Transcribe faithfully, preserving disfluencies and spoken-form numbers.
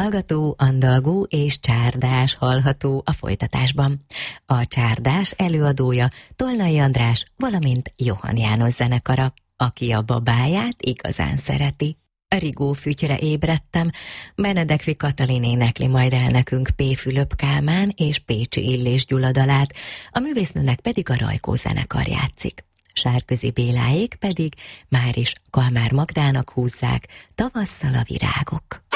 Hallgató, andalgó és csárdás hallható a folytatásban. A csárdás előadója Tolnai András, valamint Johann János zenekara, aki a babáját igazán szereti. Rigó fütyre ébredtem, Benedekfi Katalin énekli majd el nekünk P. Fülöp Kálmán és Pécsi Illés Gyula dalát, a művésznőnek pedig a Rajkó zenekar játszik. Sárközi Béláék pedig máris Kalmár Magdának húzzák Tavasszal a virágok.